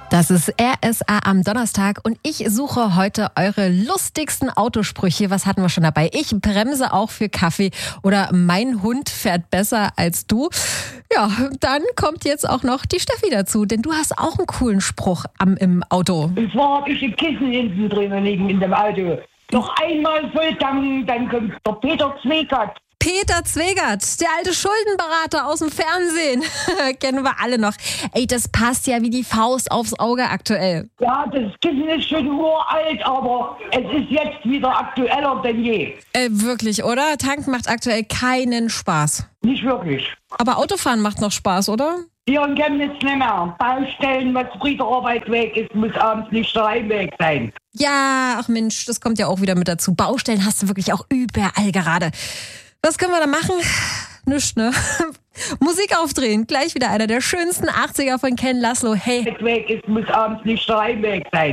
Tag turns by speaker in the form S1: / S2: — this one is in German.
S1: Das ist RSA am Donnerstag und ich suche heute eure lustigsten Autosprüche. Was hatten wir schon dabei? Ich bremse auch für Kaffee oder mein Hund fährt besser als du. Ja, dann kommt jetzt auch noch die Steffi dazu, denn du hast auch einen coolen Spruch im Auto.
S2: Und zwar habe ich ein Kissen hinten drin liegen in dem Auto. Noch einmal voll tanken, dann kommt der Peter Zwegert.
S1: Peter Zwegert, der alte Schuldenberater aus dem Fernsehen. Kennen wir alle noch. Ey, das passt ja wie die Faust aufs Auge aktuell.
S2: Ja, das Kissen ist schon uralt, aber es ist jetzt wieder aktueller denn je.
S1: Wirklich, oder? Tanken macht aktuell keinen Spaß.
S2: Nicht wirklich.
S1: Aber Autofahren macht noch Spaß, oder?
S2: Hier in Chemnitz nicht mehr. Baustellen, was früh der Arbeit weg ist, muss abends nicht der Heimweg sein.
S1: Ja, ach Mensch, das kommt ja auch wieder mit dazu. Baustellen hast du wirklich auch überall gerade. Was können wir da machen? Nichts, ne? Musik aufdrehen. Gleich wieder einer der schönsten 80er von Ken Laszlo. Hey.
S2: Weg ist, muss abends nicht der Heimweg sein.